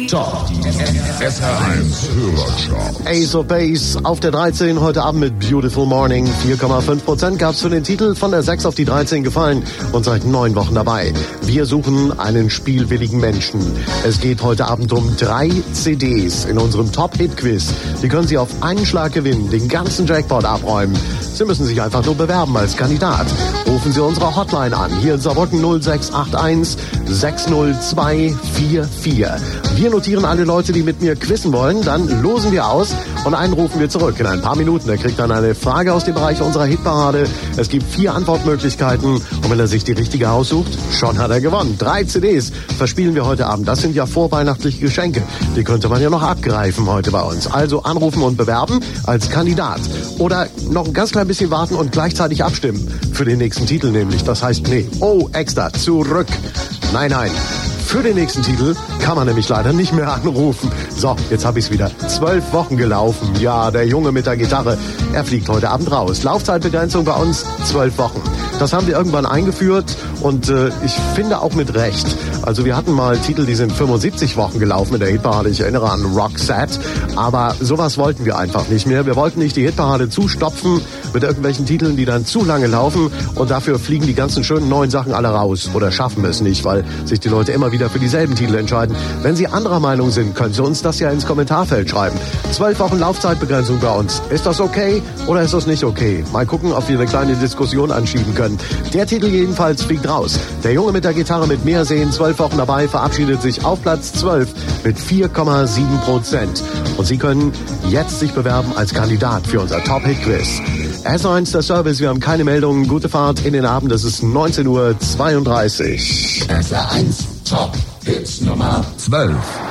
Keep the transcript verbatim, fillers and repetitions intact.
Top, die S R eins Hörerchart. Ace of Base auf der dreizehn, heute Abend mit Beautiful Morning. vier Komma fünf Prozent gab's für den Titel, von der sechs auf die dreizehn gefallen und seit neun Wochen dabei. Wir suchen einen spielwilligen Menschen. Es geht heute Abend um drei C Ds in unserem Top-Hit-Quiz. Die können Sie auf einen Schlag gewinnen, den ganzen Jackpot abräumen. Sie müssen sich einfach nur bewerben als Kandidat. Rufen Sie unsere Hotline an, hier in Saarbrücken null sechs acht eins sechs null zwei vier vier. Wir notieren alle Leute, die mit mir quizzen wollen, dann losen wir aus und einen rufen wir zurück in ein paar Minuten. Er kriegt dann eine Frage aus dem Bereich unserer Hitparade. Es gibt vier Antwortmöglichkeiten und wenn er sich die richtige aussucht, schon hat er gewonnen. Drei C Ds verspielen wir heute Abend. Das sind ja vorweihnachtliche Geschenke. Die könnte man ja noch abgreifen heute bei uns. Also anrufen und bewerben als Kandidat. Oder noch ein ganz klein bisschen warten und gleichzeitig abstimmen. Für den nächsten Titel nämlich. Das heißt, nee, oh, extra, zurück. Nein, nein. Für den nächsten Titel kann man nämlich leider nicht mehr anrufen. So, jetzt habe ich es wieder. Zwölf Wochen gelaufen. Ja, der Junge mit der Gitarre, er fliegt heute Abend raus. Laufzeitbegrenzung bei uns, zwölf Wochen. Das haben wir irgendwann eingeführt und äh, ich finde auch mit Recht. Also wir hatten mal Titel, die sind fünfundsiebzig Wochen gelaufen in der Hitparade. Ich erinnere an Roxette. Aber sowas wollten wir einfach nicht mehr. Wir wollten nicht die Hitparade zustopfen mit irgendwelchen Titeln, die dann zu lange laufen. Und dafür fliegen die ganzen schönen neuen Sachen alle raus. Oder schaffen es nicht, weil sich die Leute immer wieder für dieselben Titel entscheiden. Wenn Sie anderer Meinung sind, können Sie uns das ja ins Kommentarfeld schreiben. Zwölf Wochen Laufzeitbegrenzung bei uns. Ist das okay oder ist das nicht okay? Mal gucken, ob wir eine kleine Diskussion anschieben können. Der Titel jedenfalls fliegt raus. Der Junge mit der Gitarre mit mehr sehen, zwölf Wochen dabei, verabschiedet sich auf Platz zwölf mit vier Komma sieben Prozent. Und Sie können jetzt sich bewerben als Kandidat für unser Top-Hit-Quiz. S R eins der Service, wir haben keine Meldungen. Gute Fahrt in den Abend, es ist neunzehn Uhr zweiunddreißig. S R eins Top Hits Nummer zwölf.